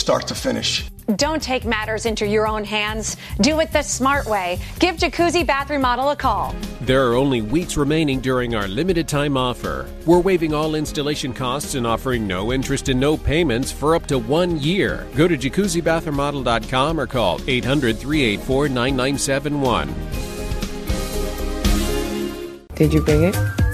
start to finish. Don't take matters into your own hands. Do it the smart way. Give Jacuzzi Bath Remodel a call. There are only weeks remaining during our limited time offer. We're waiving all installation costs and offering no interest and no payments for up to 1 year. Go to jacuzzibathremodel.com or call 800-384-9971. Did you bring it?